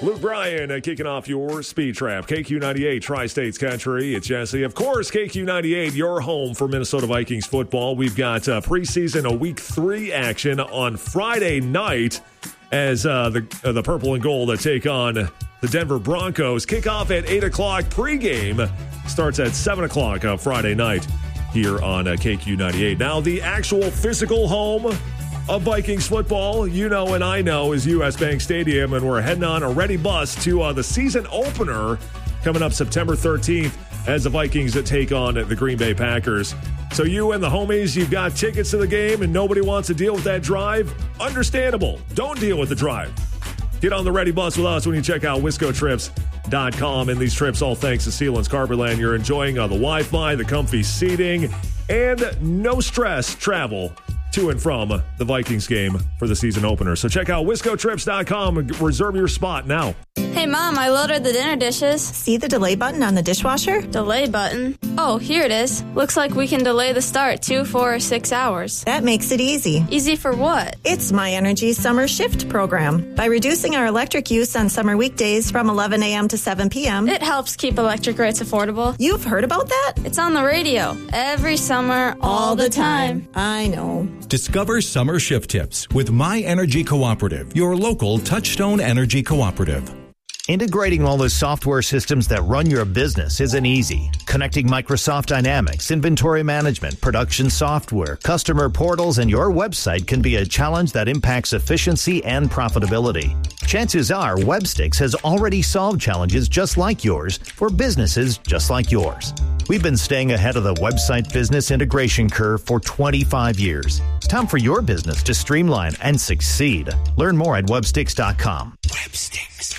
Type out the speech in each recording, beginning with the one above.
Luke Bryan kicking off your Speed Trap. KQ98, Tri-States Country. It's Jesse. Of course, KQ98, your home for Minnesota Vikings football. We've got preseason Week 3 action on Friday night as the Purple and Gold take on the Denver Broncos. Kickoff at 8 o'clock. Pregame starts at 7 o'clock on Friday night here on KQ98. Now, the actual physical home of Vikings football, you know and I know, is U.S. Bank Stadium, and we're heading on a ready bus to the season opener coming up September 13th as the Vikings take on the Green Bay Packers. So you and the homies, you've got tickets to the game and nobody wants to deal with that drive? Understandable. Don't deal with the drive. Get on the ready bus with us when you check out WiscoTrips.com. And these trips, all thanks to Sealands Carberland. You're enjoying the Wi-Fi, the comfy seating, and no stress travel to and from the Vikings game for the season opener. So check out WiscoTrips.com and reserve your spot now. Hey, Mom, I loaded the dinner dishes. See the delay button on the dishwasher? Delay button? Oh, here it is. Looks like we can delay the start 2, 4, or 6 hours. That makes it easy. Easy for what? It's My Energy Summer Shift program. By reducing our electric use on summer weekdays from 11 a.m. to 7 p.m., it helps keep electric rates affordable. You've heard about that? It's on the radio. Every summer, all the time. I know. Discover summer shift tips with My Energy Cooperative, your local Touchstone Energy Cooperative. Integrating all the software systems that run your business isn't easy. Connecting Microsoft Dynamics, inventory management, production software, customer portals, and your website can be a challenge that impacts efficiency and profitability. Chances are Webstix has already solved challenges just like yours for businesses just like yours. We've been staying ahead of the website business integration curve for 25 years. It's time for your business to streamline and succeed. Learn more at Webstix.com. Webstix.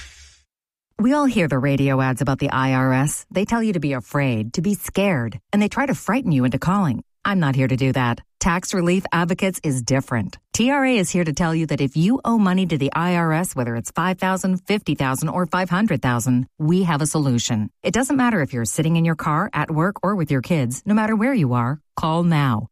We all hear the radio ads about the IRS. They tell you to be afraid, to be scared, and they try to frighten you into calling. I'm not here to do that. Tax Relief Advocates is different. TRA is here to tell you that if you owe money to the IRS, whether it's $5,000, $50,000, or $500,000, we have a solution. It doesn't matter if you're sitting in your car, at work, or with your kids. No matter where you are, call now.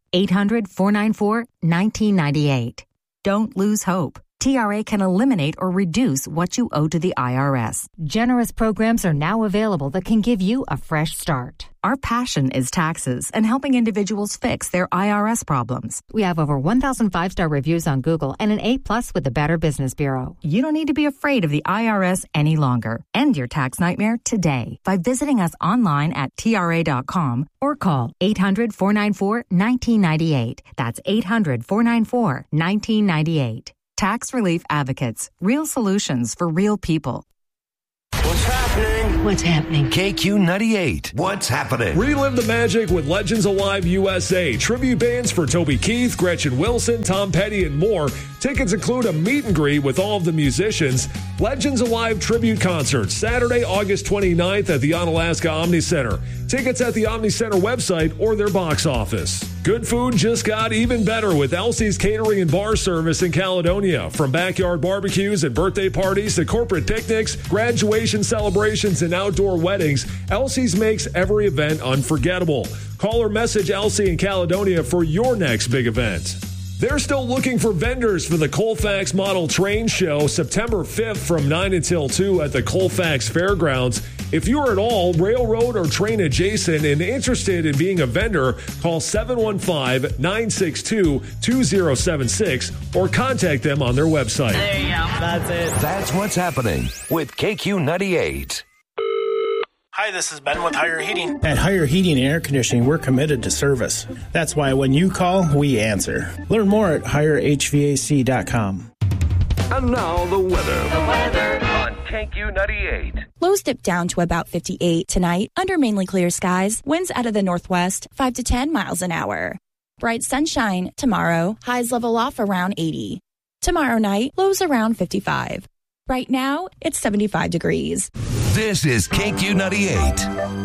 800-494-1998. Don't lose hope. TRA can eliminate or reduce what you owe to the IRS. Generous programs are now available that can give you a fresh start. Our passion is taxes and helping individuals fix their IRS problems. We have over 1,000 5-star reviews on Google and an A+ with the Better Business Bureau. You don't need to be afraid of the IRS any longer. End your tax nightmare today by visiting us online at TRA.com or call 800-494-1998. That's 800-494-1998. Tax Relief Advocates. Real solutions for real people. What's happening? What's happening? KQ98. What's happening? Relive the magic with Legends Alive USA. Tribute bands for Toby Keith, Gretchen Wilson, Tom Petty, and more. Tickets include a meet and greet with all of the musicians. Legends Alive tribute concert, Saturday, August 29th at the Onalaska Omni Center. Tickets at the Omni Center website or their box office. Good food just got even better with Elsie's Catering and Bar Service in Caledonia. From backyard barbecues and birthday parties to corporate picnics, graduation celebrations, and outdoor weddings, Elsie's makes every event unforgettable. Call or message Elsie in Caledonia for your next big event. They're still looking for vendors for the Colfax Model Train Show, September 5th from 9 until 2 at the Colfax Fairgrounds. If you're at all railroad or train adjacent and interested in being a vendor, call 715-962-2076 or contact them on their website. There you go. That's it. That's what's happening with KQ98. Hi, this is Ben with Higher Heating. At Higher Heating and Air Conditioning, we're committed to service. That's why when you call, we answer. Learn more at HigherHVAC.com. And now the weather. On KQ98. Lows dip down to about 58 tonight under mainly clear skies. Winds out of the northwest, 5 to 10 miles an hour. Bright sunshine tomorrow. Highs level off around 80. Tomorrow night, lows around 55. Right now, it's 75 degrees. This is KQ98.